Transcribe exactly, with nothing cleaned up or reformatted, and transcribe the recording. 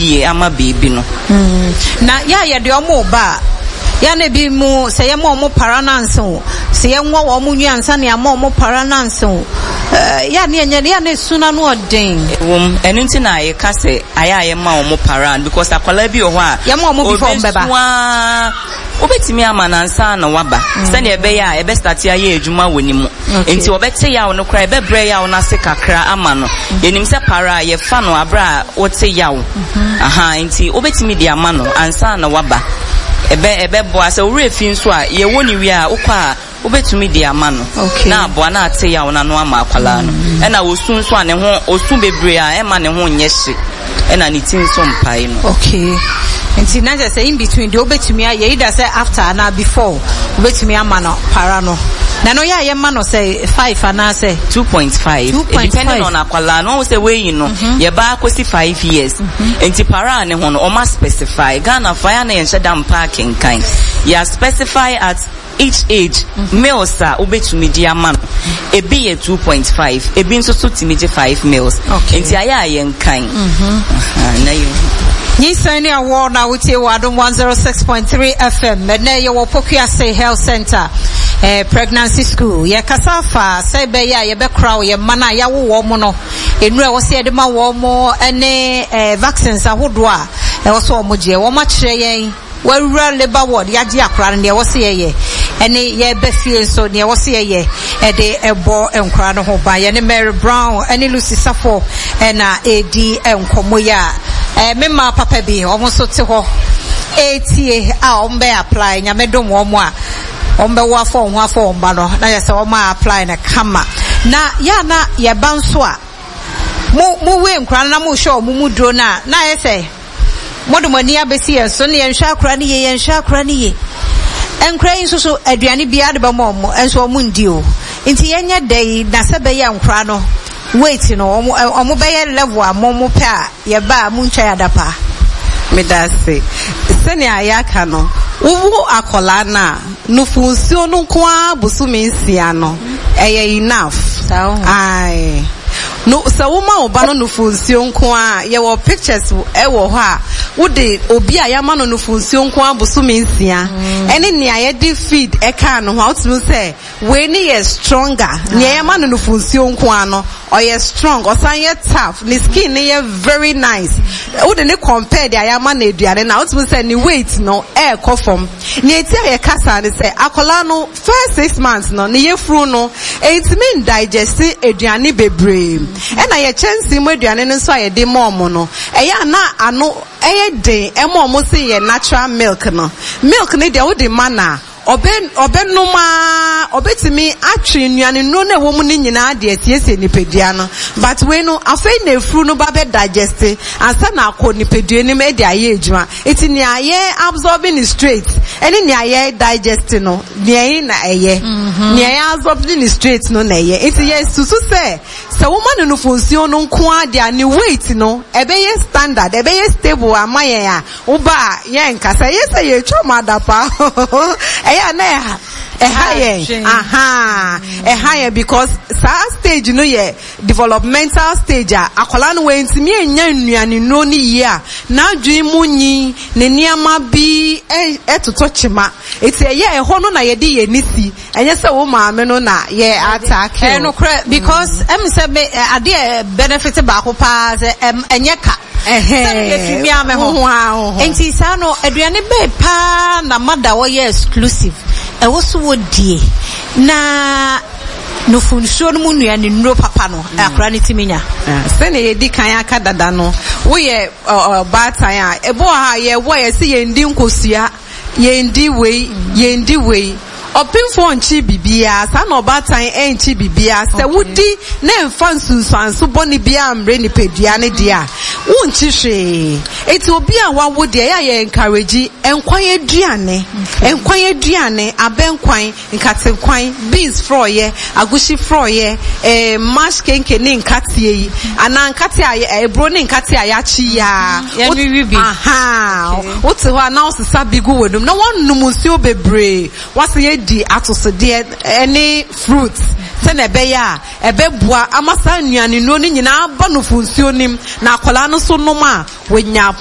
ye ama baby no na ya ya de omo ba ya na bi mu se ye mo mo parananse o se ye nwo wo mo nyansa ne ama mo parananse o ya ne nya ya na suna no odin wom enu nti na ye ka se aya ye ma mo paran because akwala bi o ho a ya mo mo before mbeba obetimi ama nansa na waba se ne ebe ya ebe start ya ye adwuma woni mu enti obete ya no kra ebe bre ya na se kakra ama no yenim se para ye fa no abra wote ya wo aha enti obetimi di ama no ansa na waba ebe ebe bo ase ore fi nso a ye woni wi a ukwa obetumi di ama no na abo na ate ya wona no ama akwala no e na osu nso a ne ho osu bebre a e ma ne ho nye hye e na ne tin so mpai no okay nti na just say in between the obetumi a ye either say after na before obetumi ama no para no na no ya ye ma no say five ana say two point five depending on akwala no say we you know ye ba kwesi five years enti para ne ho no o ma specify Ghana fire na ye shedam parking kind ya specify at each age males are obetumi di ama no ebi ye two point five ebi nso so timidi five males enti aya ye nkan mhm na you Nisani award na uti wadum one oh six point three F M mene ye wo Pokuase Health Center eh pregnancy school ye kasafa say be ya ye be crowd ye mana ya wo mo no enu e wo se de ma wo mo ene eh vaccines ahodo a e wo so mo je wo ma kire yen wawura labor ward ya ji akra ne wo se ye ene ye be fie so ne wo se ye e de ebo enkra no ho ba ye ne Mary Brown ene Lucy Safo na edi enkomo ya eh mema papa bi omo so te ho etie a ombe apply nyame dom omo a ombe wa fo ho afo omba no na yese omo apply na kama na ya na ye banso a mu mu we nkra na mu show mu mudro na na yese modomani abesi enso ne yenhwa akra ne ye yenhwa akra ne ye enkra yin so so aduane bia de ba mo mo enso omo ndi o nti yenya dai na se be ye nkra no wait no omo omo be ye level amomo pe a ye ba mu ntwa ya dapa medase sene ayaka no wo akola na nufunsi onu kwa busumi nsia no eye enough ai no so woman oba no nufunsi onko a ye wo pictures e wo ho a wo de obi a ya ma no nufunsi onko a busumi nsia ene ne aye de feed e ka no ho to say we ni ye stronger ne ya ma no nufunsi onko a no or ye strong or san ye tough ni skin ni ye very nice wo de ne compare de ya ma na eduane na wo to say ni weight no e ko form ni eti ye kasa ni say akola no first six months no ni ye fru no it mean digest eduane bebre ena ye chensi mu eduane no so ye de mom no eya na ano eye de e mom say ye natural milk no milk ni de wo de mana oben obenuma obetimi atwe nnuane no na wo mu ni nyina de atiesie nipadua no but we no afei na efru no ba be digest ansa na akọ nipadua ni me de aye adwuma eti ni aye absorbing straight eni ni aye digest no ni aye na eye ni aye absorbing straight no na eye eti ye susu se se wo ma no function no nko ade ani weight no ebe ye standard ebe ye stable amaye a wo ba ye nkasa ye se ye choma dapa eya na eha eha ye aha eha ye because sa stage no ye developmental stage a akola no we ntimi enya nnuane no ni ye a na adwen munyi ne niama bi etoto chima eti ye eho no na ye de ye nisi enye se wo maame no na ye attack eh no because em se me ade benefit ba ko pa se enye ka eh eh enti sa no aduane be pa na mada wo ye exclusive e wo so wo die na no funso no mu nuane nro papa no akra ne timinya se ne ye di kan aka dada no wo ye batan a ebo ha ye wo ye se ye ndi nkosua ye ndi wei ye ndi wei opinfo nchi bibia sa na obatan enchi bibia se wudi na emfa nsunsuanso boni bia amre ni pedua ne dia wonchi hwe eti obi a wawo de ya ye encourage enkwan aduane enkwan aduane abenkwan nkatenkwan beans froye agushi froye eh mash kenke ne nkatie yi ana nkate aye ebro ne nkate ayachi ya aha wote ho na osisa bigu wedum na wonnum nsuo bebre wase di atosode any fruits se na be ya ebe bua amasa nnuane no ni nyina ba no funsuo nim na akola no so nom a wenya